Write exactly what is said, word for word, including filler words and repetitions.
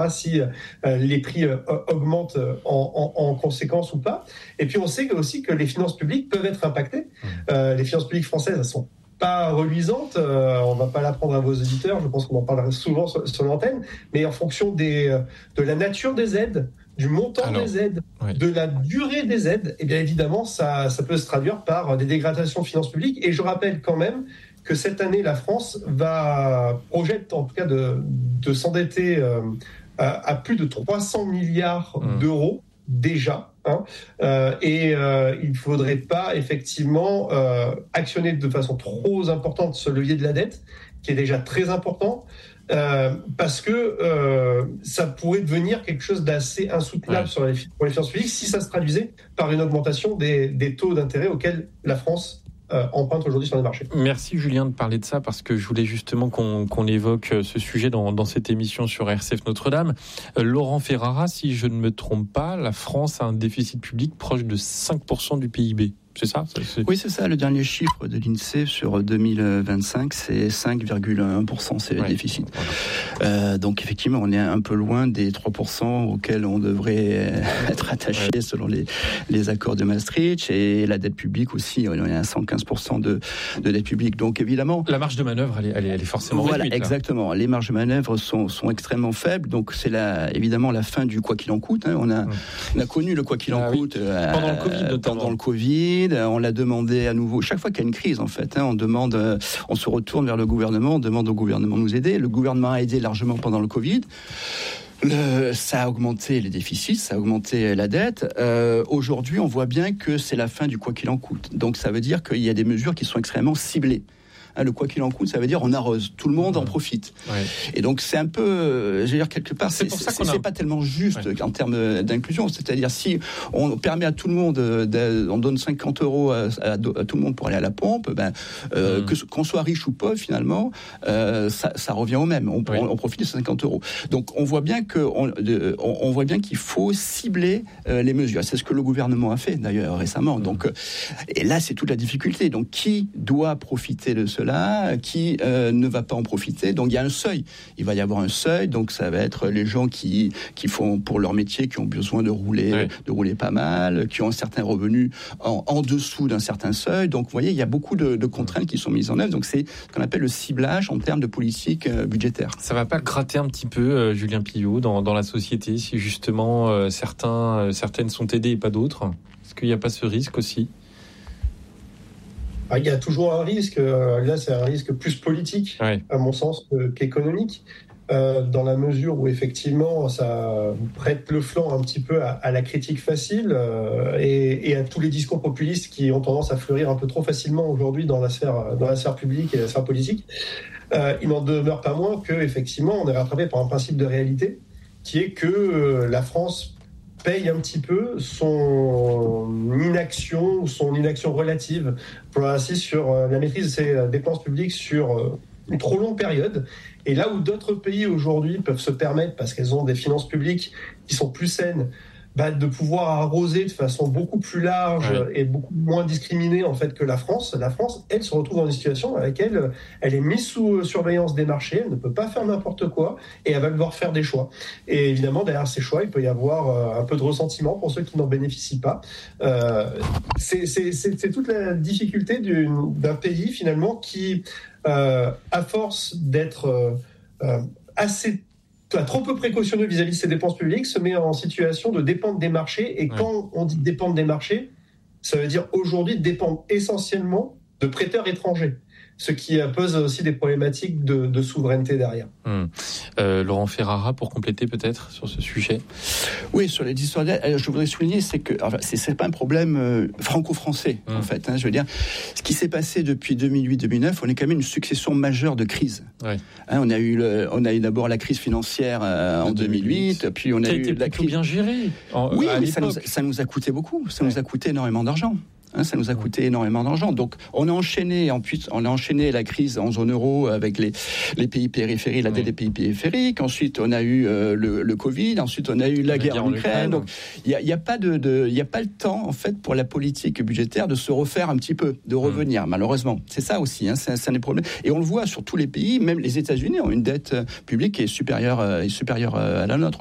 si euh, les prix euh, augmentent en, en, en conséquence ou pas. Et puis on sait aussi que les finances publiques peuvent être impactées. Euh, les finances publiques françaises, elles sont pas reluisante, euh, on va pas l'apprendre à vos auditeurs, je pense qu'on en parlera souvent sur, sur l'antenne, mais en fonction des, euh, de la nature des aides, du montant Alors, des aides, oui. de la durée des aides, et bien évidemment, ça, ça peut se traduire par des dégradations de finances publiques. Et je rappelle quand même que cette année, la France va projette en tout cas de, de s'endetter euh, à, à plus de trois cents milliards mmh. d'euros déjà. Hein, euh, et euh, il ne faudrait pas effectivement euh, actionner de façon trop importante ce levier de la dette, qui est déjà très important, euh, parce que euh, ça pourrait devenir quelque chose d'assez insoutenable ouais. sur les, pour les finances publiques si ça se traduisait par une augmentation des, des taux d'intérêt auxquels la France Euh, emprunte aujourd'hui sur les marchés. Merci Julien de parler de ça, parce que je voulais justement qu'on, qu'on évoque ce sujet dans, dans cette émission sur R C F Notre-Dame. Euh, Laurent Ferrara, si je ne me trompe pas, la France a un déficit public proche de cinq pour cent du P I B. C'est ça, c'est... Oui, c'est ça. Le dernier chiffre de l'INSEE sur deux mille vingt-cinq, c'est cinq virgule un pour cent, c'est le ouais. déficit. Voilà. Euh, donc, effectivement, on est un peu loin des trois pour cent auxquels on devrait être attaché ouais. selon les, les accords de Maastricht. Et la dette publique aussi, on est à cent quinze pour cent de, de dette publique. Donc, évidemment... La marge de manœuvre, elle est, elle est, elle est forcément voilà, réduite. Voilà, exactement. Les marges de manœuvre sont, sont extrêmement faibles. Donc, c'est la, évidemment la fin du quoi qu'il en coûte. Hein. On, a, mmh. on a connu le quoi qu'il en ah, coûte oui. euh, pendant le Covid, notamment. Pendant le Covid. On l'a demandé à nouveau, chaque fois qu'il y a une crise en fait, hein, on demande, euh, on se retourne vers le gouvernement, on demande au gouvernement de nous aider. Le gouvernement a aidé largement pendant le Covid. Le, ça a augmenté les déficits, ça a augmenté la dette. Euh, aujourd'hui, on voit bien que c'est la fin du quoi qu'il en coûte. Donc ça veut dire qu'il y a des mesures qui sont extrêmement ciblées. Hein, le quoi qu'il en coûte, ça veut dire on arrose, tout le monde en profite. Ouais. Et donc c'est un peu, euh, je veux dire quelque part, c'est, c'est, c'est, c'est, a... c'est pas tellement juste ouais. en termes d'inclusion. C'est-à-dire si on permet à tout le monde, de, on donne cinquante euros à, à, à tout le monde pour aller à la pompe, ben euh, mmh. que, qu'on soit riche ou pauvre finalement, euh, ça, ça revient au même. On, oui. on, on profite de ces cinquante euros. Donc on voit bien que, on, de, on, on voit bien qu'il faut cibler euh, les mesures. C'est ce que le gouvernement a fait d'ailleurs récemment. Mmh. Donc euh, et là c'est toute la difficulté. Donc qui doit profiter de ce là qui euh, ne va pas en profiter. Donc il y a un seuil. Il va y avoir un seuil. Donc ça va être les gens qui qui font pour leur métier, qui ont besoin de rouler, oui. de rouler pas mal, qui ont un certain revenu en, en dessous d'un certain seuil. Donc vous voyez, il y a beaucoup de, de contraintes qui sont mises en œuvre. Donc c'est ce qu'on appelle le ciblage en termes de politique euh, budgétaire. Ça va pas gratter un petit peu, euh, Julien Pillot, dans dans la société, si justement euh, certains euh, certaines sont aidées et pas d'autres? Est-ce qu'il n'y a pas ce risque aussi? Il y a toujours un risque, là c'est un risque plus politique, ouais. à mon sens, qu'économique, euh, dans la mesure où effectivement ça prête le flanc un petit peu à, à la critique facile euh, et, et à tous les discours populistes qui ont tendance à fleurir un peu trop facilement aujourd'hui dans la sphère, dans la sphère publique et la sphère politique. Euh, il n'en demeure pas moins qu'effectivement on est rattrapé par un principe de réalité qui est que euh, la France paye un petit peu son inaction, son inaction relative, pour ainsi sur la maîtrise de ses dépenses publiques sur une trop longue période. Et là où d'autres pays aujourd'hui peuvent se permettre, parce qu'elles ont des finances publiques qui sont plus saines, bah, de pouvoir arroser de façon beaucoup plus large ouais. et beaucoup moins discriminée en fait que la France. La France, elle, se retrouve dans une situation dans laquelle elle est mise sous surveillance des marchés, elle ne peut pas faire n'importe quoi et elle va devoir faire des choix. Et évidemment, derrière ces choix, il peut y avoir un peu de ressentiment pour ceux qui n'en bénéficient pas. Euh, c'est, c'est, c'est, c'est toute la difficulté d'une, d'un pays finalement qui, euh, à force d'être euh, euh, assez trop peu précautionneux vis-à-vis de ses dépenses publiques, se met en situation de dépendre des marchés. Et ouais. quand on dit dépendre des marchés, ça veut dire aujourd'hui dépendre essentiellement de prêteurs étrangers, ce qui pose aussi des problématiques de, de souveraineté derrière. Hum. Euh, Laurent Ferrara, pour compléter peut-être sur ce sujet. Oui, sur les histoires d'aide, je voudrais souligner, c'est que enfin, c'est, c'est pas un problème euh, franco-français hum. en fait. Hein, je veux dire, ce qui s'est passé depuis deux mille huit deux mille neuf, on est quand même une succession majeure de crises. Ouais. Hein, on a eu, le, on a eu d'abord la crise financière euh, en deux mille huit, puis on a qui a eu été la crise bien gérée. En, oui, mais ça nous, ça nous a coûté beaucoup. Ça ouais. nous a coûté énormément d'argent. Hein, ça nous a coûté énormément d'argent. Donc, on a enchaîné, en plus, on a enchaîné la crise en zone euro avec les, les pays périphériques, la dette des pays périphériques. Ensuite, on a eu euh, le, le Covid. Ensuite, on a eu la, la guerre, guerre en Ukraine. Donc, il n'y a, a pas de, de, il y a pas le temps, en fait, pour la politique budgétaire de se refaire un petit peu, de revenir, mmh. malheureusement. C'est ça aussi, hein, c'est, c'est un des problèmes. Et on le voit sur tous les pays, même les États-Unis ont une dette publique qui est supérieure, euh, est supérieure à la nôtre.